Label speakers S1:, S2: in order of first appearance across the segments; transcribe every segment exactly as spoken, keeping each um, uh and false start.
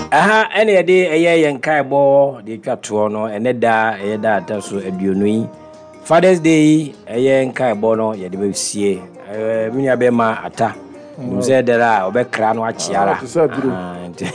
S1: aha ene ye de eye yen kai bo de twato no ene da eye da ta so aduonu yi Father's Day eye yen kai bo no ye de be sie eh minya be ma ata mu ze de la obekra no achiara ah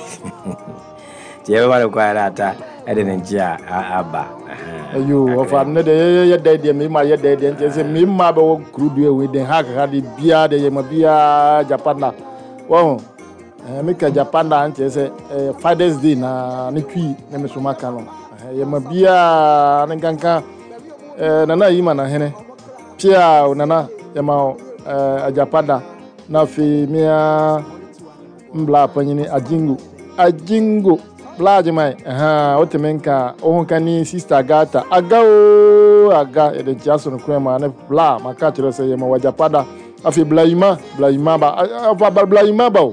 S1: je ba ko ara ata ede ne njia aba
S2: ayo ofa ne de ye de de me ma ye de de nje se me ma be wo krudu e we de ha ka de bia de ye ma bia Japan na wo eh me ka Japan na nje se Father's Day na ne twi ne me so maka no ye ma bia ne ganka eh nana yi ma na hene pia nana ye ma eh Japan na na fi mia mbla panyini ajingu ajingu blaje mai aha otemenka ohonkani sister gata aga o aga ede jaso no kwema ne bla maka tiro se yema wajapada afi blaima blaima ba afa blaima ba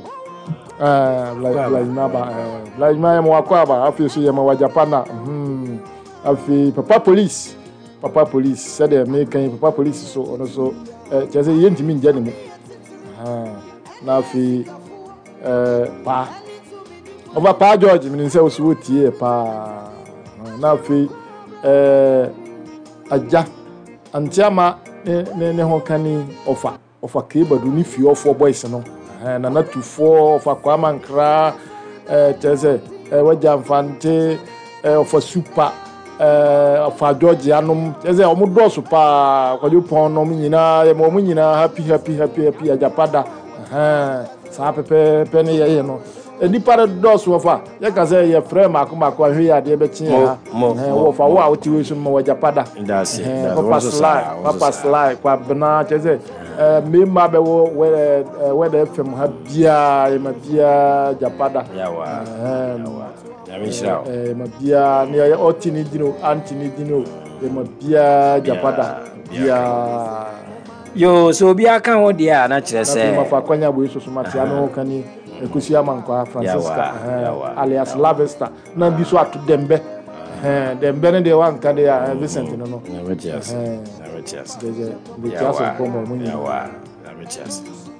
S2: eh blaima ba blaima yema wakwa ba afi so yema wajapana mhm afi papa police papa police said me kan papa police so ono so eh jese yentimi nje ne mu aha na afi eh pa Oba pa George mi nse osu tie pa na fi eh aja antiama ne ne ho kani ofa ofa kebadu ni fi ofo boys no na na tufo ofa kwa mankra eh teze eh waja mfante eh ofa super eh ofa George anum teze omo dosu pa kwajo pon no nyina ye mo nyina happy happy happy happy ajapada eh sa pepe pe ne ye no eni para dos wofa ye ka say ye frame akoma kwa hwe ya de be chin ha eh wofa wo a wotiwe so mo wajapada
S1: that's it
S2: papa slide papa slide kwa bna cheze eh me ma be wo we we de fm ha bia ye ma bia japada
S1: yawa yawa ya mishra
S2: eh ma bia ne ye otini dino antini dino ye ma bia japada bia
S1: yo so bia kan ho dia na kire se
S2: ma fa kwanya bo so so matia no kani Ekusia Mankwa Francisca uh, alias Lavesta na bi so atu dembe eh dembe ne de wan ka de ya Vincent no no
S1: na wetias na wetias
S2: de de de so ko mo mu
S1: yawa na wetias